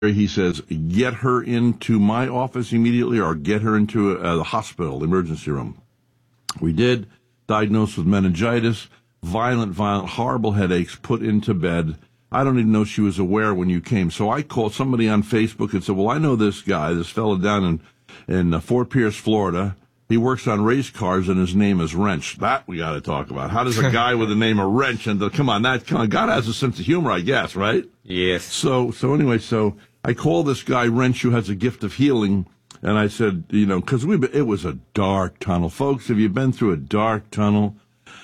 he says, get her into my office immediately or get her into the hospital, the emergency room. We did, diagnosed with meningitis, violent, horrible headaches, put into bed. I don't even know she was aware when you came. So I called somebody on Facebook and said, well, I know this guy, this fellow down in Fort Pierce, Florida. He works on race cars, and his name is Wrench. That we got to talk about. How does a guy with the name of Wrench, and come on, God has a sense of humor, I guess, right? Yes. So anyway, I called this guy Wrench, who has a gift of healing, and I said, because it was a dark tunnel. Folks, have you been through a dark tunnel?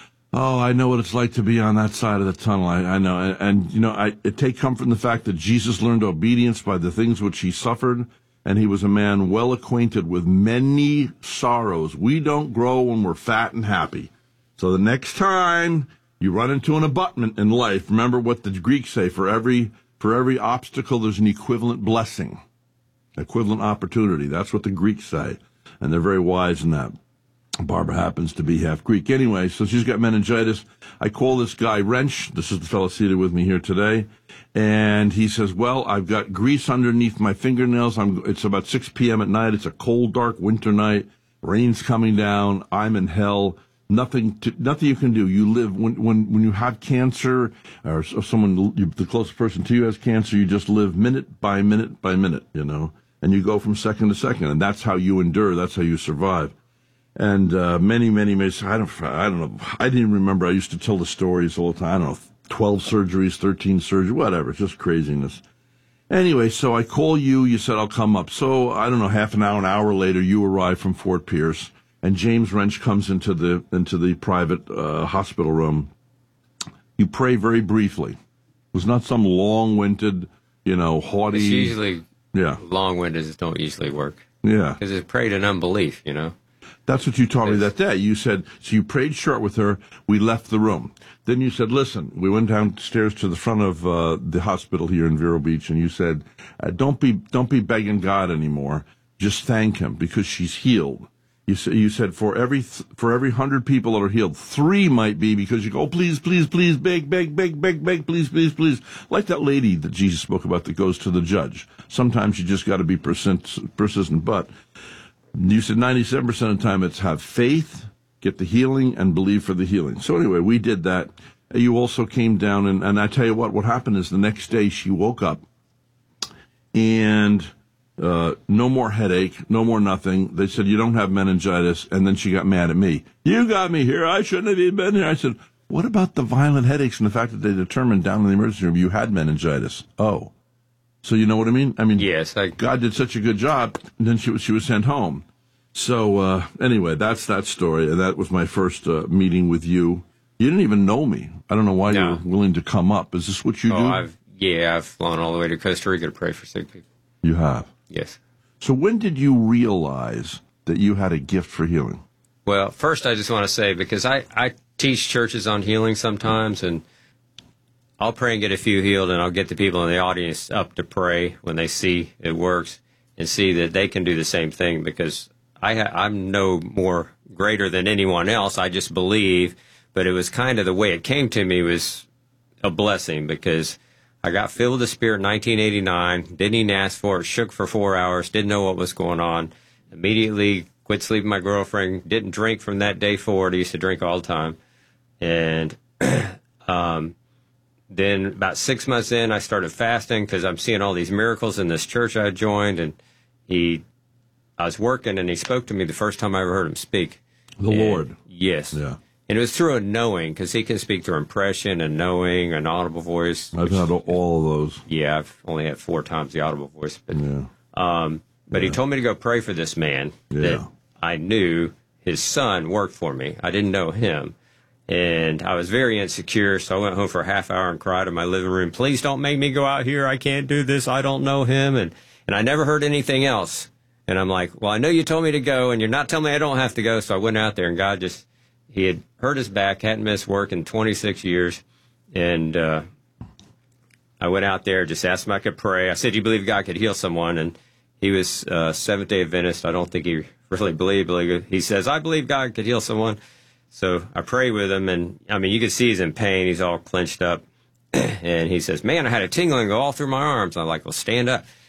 Oh, I know what it's like to be on that side of the tunnel. I know. And I take comfort in the fact that Jesus learned obedience by the things which he suffered, and he was a man well acquainted with many sorrows. We don't grow when we're fat and happy. So the next time you run into an abutment in life, remember what the Greeks say, for every obstacle, there's an equivalent blessing, equivalent opportunity. That's what the Greeks say, and they're very wise in that. Barbara happens to be half Greek. Anyway, so she's got meningitis. I call this guy Wrench. This is the fellow seated with me here today. And he says, well, I've got grease underneath my fingernails. It's about 6 p.m. at night. It's a cold, dark winter night. Rain's coming down. I'm in hell. Nothing you can do. You live when you have cancer, or someone, the closest person to you has cancer, you just live minute by minute by minute, and you go from second to second, and that's how you endure. That's how you survive. And many, I don't know. I didn't remember. I used to tell the stories all the time. I don't know, 12 surgeries, 13 surgeries, whatever. It's just craziness. Anyway, so I call you. You said I'll come up. So I don't know, half an hour later, you arrive from Fort Pierce. And James Wrench comes into the private hospital room. You pray very briefly. It was not some long-winded, haughty. It's usually long-winded don't usually work. Yeah, because it's prayed in unbelief. That's what you told me that day. You said, so you prayed short with her. We left the room. Then you said, listen, we went downstairs to the front of the hospital here in Vero Beach, and you said, don't be begging God anymore. Just thank him because she's healed. You said for every 100 people that are healed, 3 might be because you go, oh, please, beg, please. Like that lady that Jesus spoke about that goes to the judge. Sometimes you just got to be persistent. But you said 97% of the time it's have faith, get the healing, and believe for the healing. So anyway, we did that. You also came down, and I tell you what happened is the next day she woke up and no more headache, no more nothing. They said, you don't have meningitis. And then she got mad at me. You got me here. I shouldn't have even been here. I said, what about the violent headaches and the fact that they determined down in the emergency room you had meningitis? Oh, so you know what I mean? Yes. God did such a good job. And then she was sent home. So anyway, that's that story. And that was my first meeting with you. You didn't even know me. I don't know why you were willing to come up. Is this what you do? I've flown all the way to Costa Rica to pray for sick people. You have? Yes. So when did you realize that you had a gift for healing? Well, first I just want to say, because I teach churches on healing sometimes, and I'll pray and get a few healed, and I'll get the people in the audience up to pray when they see it works and see that they can do the same thing, because I'm no more greater than anyone else. I just believe, but it was kind of the way it came to me was a blessing, because I got filled with the Spirit in 1989, didn't even ask for it, shook for 4 hours, didn't know what was going on, immediately quit sleeping with my girlfriend, didn't drink from that day forward. I used to drink all the time. And then about 6 months in, I started fasting because I'm seeing all these miracles in this church I joined. And I was working, and he spoke to me the first time I ever heard him speak. The Lord. Yes. Yeah. And it was through a knowing, because he can speak through impression and knowing, an audible voice. I've had all of those. Yeah, I've only had 4 times the audible voice. But he told me to go pray for this man that I knew his son worked for me. I didn't know him. And I was very insecure, so I went home for a half hour and cried in my living room, please don't make me go out here. I can't do this. I don't know him. And I never heard anything else. And I'm like, well, I know you told me to go, and you're not telling me I don't have to go. So I went out there, and God he had hurt his back, hadn't missed work in 26 years. And I went out there, just asked him if I could pray. I said, you believe God could heal someone? And he was Seventh-day Adventist. I don't think he really believed. He says, I believe God could heal someone. So I prayed with him, and, you could see he's in pain. He's all clenched up. And he says, man, I had a tingling go all through my arms. I'm like, well, stand up.